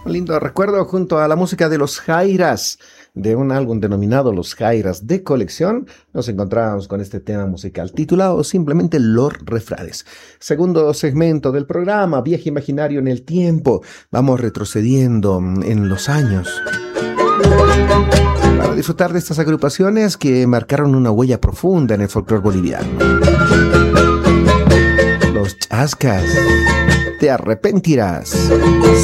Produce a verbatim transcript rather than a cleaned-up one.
Un lindo recuerdo junto a la música de los Jairas, de un álbum denominado Los Jairas de Colección. Nos encontrábamos con este tema musical titulado simplemente Los Refranes. Segundo segmento del programa, Viaje Imaginario en el Tiempo. Vamos retrocediendo en los años para disfrutar de estas agrupaciones que marcaron una huella profunda en el folclore boliviano. Los Chascas, Te Arrepentirás.